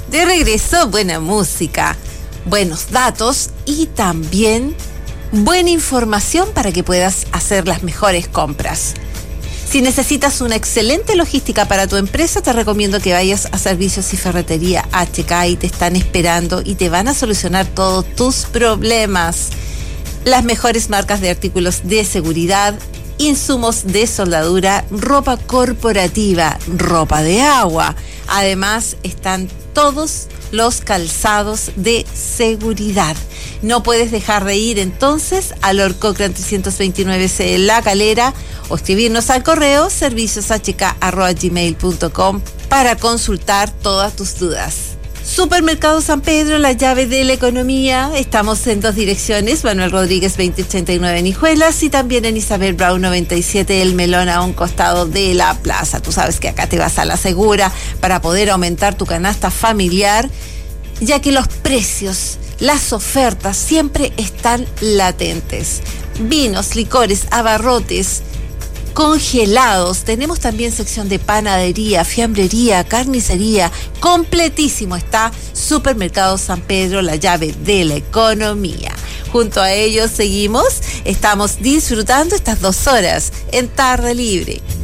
De regreso, buena música, buenos datos y también buena información para que puedas hacer las mejores compras. Si necesitas una excelente logística para tu empresa, te recomiendo que vayas a Servicios y Ferretería HK y te están esperando y te van a solucionar todos tus problemas. Las mejores marcas de artículos de seguridad, insumos de soldadura, ropa corporativa, ropa de agua. Además, están todos los calzados de seguridad. No puedes dejar de ir entonces al Lord Cochrane 329C en La Calera o escribirnos al correo servicioshk@gmail.com para consultar todas tus dudas. Supermercado San Pedro, la llave de la economía. Estamos en 2 direcciones, Manuel Rodríguez 2089 en Hijuelas y también en Isabel Brown 97 El Melón, a un costado de la plaza. Tú sabes que acá te vas a la segura para poder aumentar tu canasta familiar, ya que los precios, las ofertas siempre están latentes. Vinos, licores, abarrotes, congelados. Tenemos también sección de panadería, fiambrería, carnicería. Completísimo está Supermercado San Pedro, la llave de la economía. Junto a ellos estamos disfrutando estas 2 horas en Tarde Libre.